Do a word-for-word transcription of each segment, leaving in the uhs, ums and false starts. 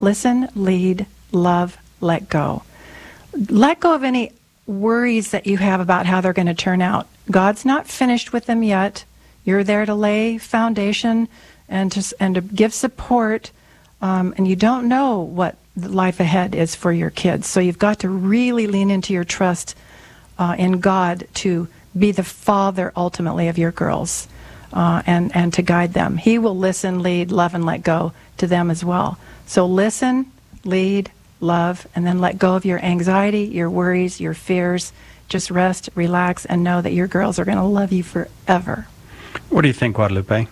Listen, lead, love, let go. Let go of any worries that you have about how they're going to turn out. God's not finished with them yet. You're there to lay foundation and to, and to give support, um, and you don't know what the life ahead is for your kids. So you've got to really lean into your trust uh, in God to be the father, ultimately, of your girls, uh, and, and to guide them. He will listen, lead, love, and let go to them as well. So listen, lead, love, and then let go of your anxiety, your worries, your fears. Just rest, relax, and know that your girls are going to love you forever. What do you think, Guadalupe?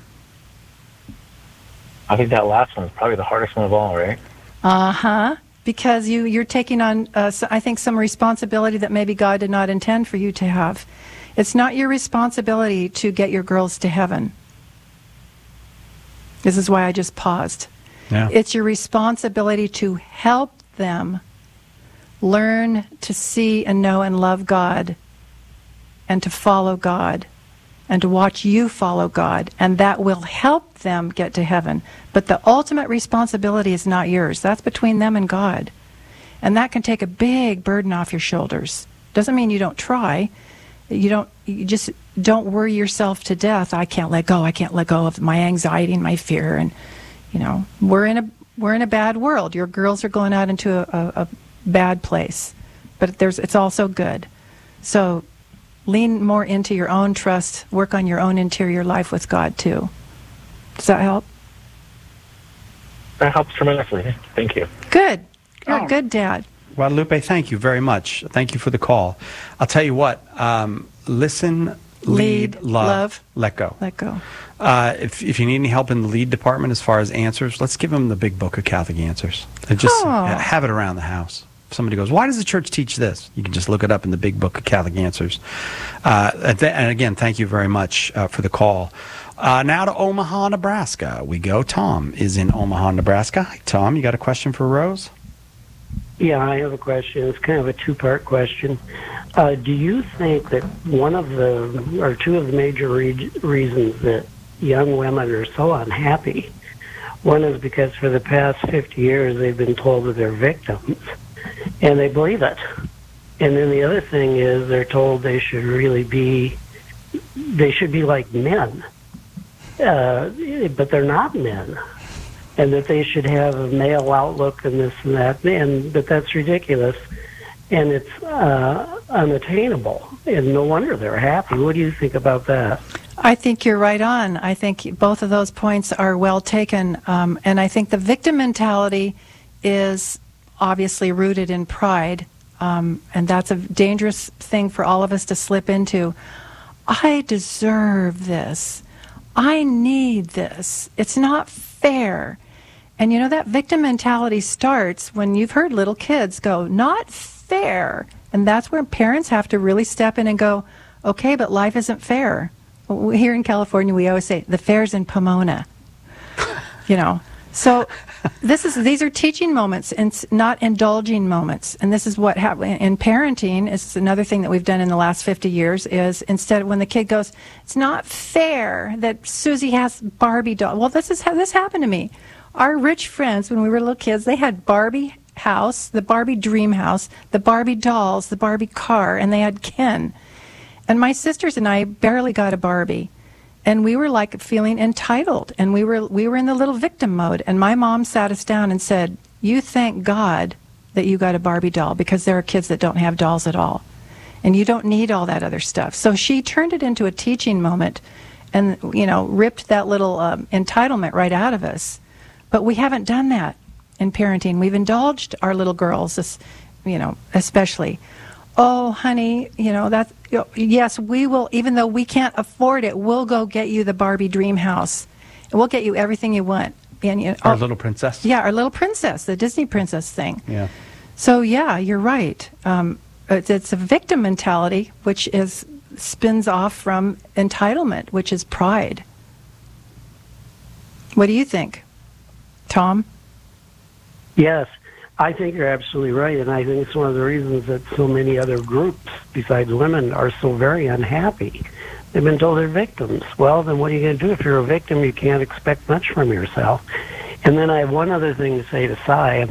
I think that last one is probably the hardest one of all, right? Uh-huh. Because you, you're taking on, uh, I think, some responsibility that maybe God did not intend for you to have. It's not your responsibility to get your girls to heaven. This is why I just paused. Yeah. It's your responsibility to help them learn to see and know and love God, and to follow God, and to watch you follow God, and that will help them get to heaven. But the ultimate responsibility is not yours. That's between them and God. And that can take a big burden off your shoulders. Doesn't mean you don't try. You don't. You just don't worry yourself to death. I can't let go. I can't let go of my anxiety and my fear. And you know, we're in a we're in a bad world. Your girls are going out into a, a, a bad place, but there's it's also good. So lean more into your own trust. Work on your own interior life with God too. Does that help? That helps tremendously. Thank you. Good. You're Oh. a good dad. Guadalupe, thank you very much. Thank you for the call. I'll tell you what, um, listen, lead, Lead, love, love, let go. Let go. Uh, if, if you need any help in the lead department as far as answers, let's give them the big book of Catholic Answers. And just Oh. ha- have it around the house. If somebody goes, why does the church teach this? You can just look it up in the big book of Catholic Answers. Uh, and th- and again, thank you very much uh, for the call. Uh, now to Omaha, Nebraska. We go. Tom is in Omaha, Nebraska. Hi, Tom, you got a question for Rose? Yeah, I have a question. It's kind of a two-part question. Uh, do you think that one of the, or two of the major re- reasons that young women are so unhappy, one is because for the past fifty years they've been told that they're victims, and they believe it. And then the other thing is they're told they should really be, they should be like men, uh, but they're not men. And that they should have a male outlook and this and that, and but that's ridiculous, and it's uh, unattainable, and no wonder they're happy. What do you think about that? I think you're right on. I think both of those points are well taken, um, and I think the victim mentality is obviously rooted in pride, um, and that's a dangerous thing for all of us to slip into. I deserve this. I need this. It's not fair. And you know, that victim mentality starts when you've heard little kids go, not fair. And that's where parents have to really step in and go, okay, but life isn't fair. Here in California, we always say, the fair's in Pomona. You know, so this is these are teaching moments and not indulging moments. And this is what happens in parenting. Is another thing that we've done in the last fifty years is instead when the kid goes, it's not fair that Susie has Barbie doll. Well, this is how this happened to me. Our rich friends, when we were little kids, they had Barbie house, the Barbie dream house, the Barbie dolls, the Barbie car, and they had Ken. And my sisters and I barely got a Barbie. And we were like feeling entitled, and we were we were in the little victim mode. And my mom sat us down and said, you thank God that you got a Barbie doll, because there are kids that don't have dolls at all. And you don't need all that other stuff. So she turned it into a teaching moment and, you know, ripped that little um, entitlement right out of us. But we haven't done that in parenting. We've indulged our little girls, you know, especially. Oh, honey, you know, that, you know, yes, we will, even though we can't afford it, we'll go get you the Barbie dream house. And we'll get you everything you want. And, you know, Our oh, little princess? Yeah, our little princess, the Disney princess thing. Yeah. So, yeah, you're right. Um, it's, it's a victim mentality, which is spins off from entitlement, which is pride. What do you think, Tom? Yes, I think you're absolutely right, and I think it's one of the reasons that so many other groups besides women are so very unhappy. They've been told they're victims. Well, then what are you going to do? If you're a victim, you can't expect much from yourself. And then I have one other thing to say to Cy.